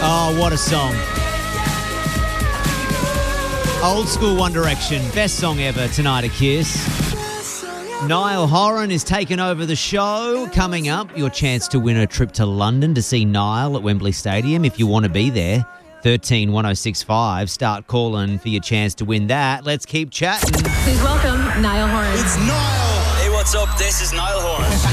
Oh, what a song. Old school One Direction. Best song ever tonight at Kiss. Niall Horan is taking over the show. Coming up, your chance to win a trip to London to see Niall at Wembley Stadium if you want to be there. 13 1065. Start calling for your chance to win that. Let's keep chatting. Please welcome Niall Horan. It's Niall. Hey, what's up? This is Niall Horan.